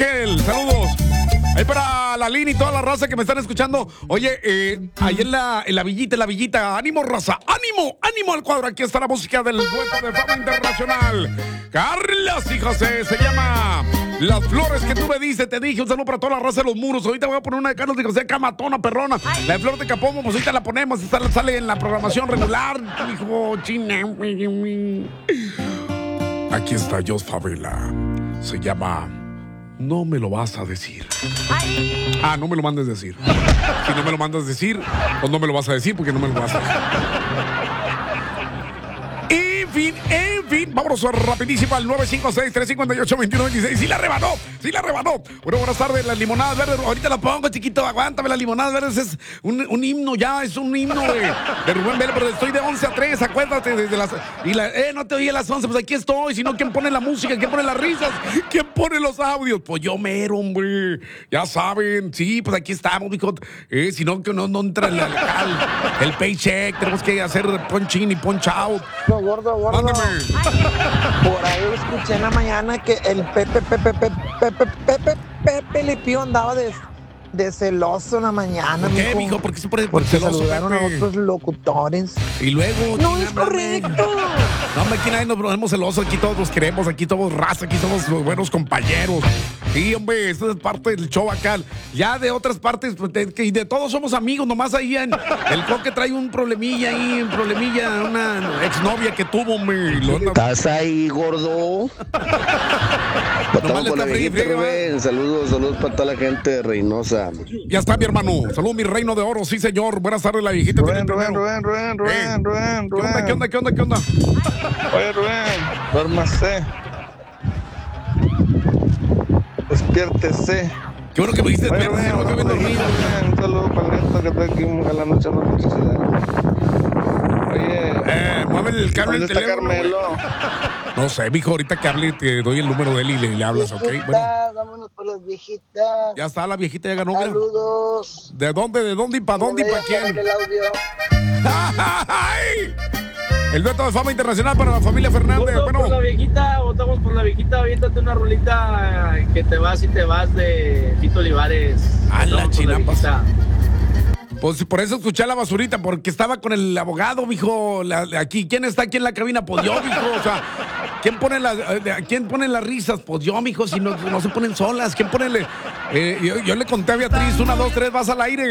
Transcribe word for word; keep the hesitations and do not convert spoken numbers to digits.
Saludos. Ahí para la Lini y toda la raza que me están escuchando. Oye, eh, ahí en la, en la villita, en la villita. Ánimo, raza. Ánimo, ánimo al cuadro. Aquí está la música del dueto de fama internacional. Carlas y José. Se llama Las Flores que tú me dices. Te dije un saludo para toda la raza de los muros. Ahorita voy a poner una de Carlos y José, camatona, perrona. La de Flor de Capomo, pues ahorita la ponemos. Esta sale en la programación regular. Hijo, china. Aquí está Jos Favela. Se llama No me lo vas a decir. Ah, no me lo mandes decir. Si no me lo mandas decir, pues no me lo vas a decir porque no me lo vas a decir. En fin, en fin, vámonos rapidísimo al nueve cinco seis, tres cinco ocho, dos uno dos seis. Sí la rebanó, sí la rebanó. Bueno, buenas tardes, las limonadas verdes. Ahorita la pongo, chiquito, aguántame. Las limonadas verdes es un, un himno ya, es un himno de, de Rubén Vélez, pero estoy de once a tres, acuérdate. Desde las, y la, eh, no te oí a las once, pues aquí estoy. Si no, ¿quién pone la música? ¿Quién pone las risas? ¿Quién pone los audios? Pues yo mero, hombre. Ya saben, sí, pues aquí estamos, mijo. Eh, si no, que no, no entra el, el, el paycheck, tenemos que hacer punch in y punch out. No, gordo, gordo. Mándame. Por ahí escuché en la mañana que el Pepe, Pepe, Pepe, Pepe, Pepe, Pepe Le Pew andaba de, de celoso en la mañana. ¿Por qué, mijo? mijo? ¿Por qué se pone Porque celoso, saludaron Pepe? a otros locutores. Y luego... No China, es correcto. No, hombre, aquí nadie nos ponemos celosos, aquí todos nos queremos, aquí somos raza, aquí somos los buenos compañeros. Sí, hombre, esto es parte del show acá. Ya de otras partes, pues, de, que de todos somos amigos, nomás ahí en el coque trae un problemilla ahí, un problemilla, una exnovia que tuvo, hombre. Lo anda- ¿Estás ahí, gordo? Nomás Matamos le con la está viejita, friegue, Rubén. Saludos, saludos para toda la gente de Reynosa. Ya está, mi hermano. Saludos, mi reino de oro, sí, señor. Buenas tardes, la viejita. Rubén, tiene Rubén, primero. Rubén, Rubén, Eh, Rubén, Rubén, ¿Qué onda, qué onda, qué onda, qué onda? Oye, Rubén, duérmase. Despiértese. Qué bueno que me dijiste, Oye, espérate, Rubén, no me había dormido. Rubén, un saludo para el neto que está aquí jalando echando publicidad. Oye, Eh, mueve el cable ¿dónde del está teléfono. Carmelo? No sé, mijo, ahorita que hable te doy el número de él y le, le hablas, ¿ok? Bueno, Viejitas, vámonos por las viejitas. ya está, la viejita ya ganó. Mira. Saludos. ¿De dónde, de dónde y para dónde y para quién? El audio. ¡Ay! El dueto de fama internacional para la familia Fernández. ¿Votamos por la Bueno, viejita? ¿Votamos por la viejita? Aviéntate una rolita que te vas y te vas de Fito Olivares. A la Votamos por chinampas. viejita. pues por eso escuché a la basurita, porque estaba con el abogado, mijo. La- aquí, ¿quién está aquí en la cabina? Pues yo, mijo. O sea, ¿quién pone las, eh, ¿quién pone las risas? Pues yo, mijo, si no, no se ponen solas. ¿Quién pone? le- eh, yo, yo le conté a Beatriz, una, dos, tres, vas al aire.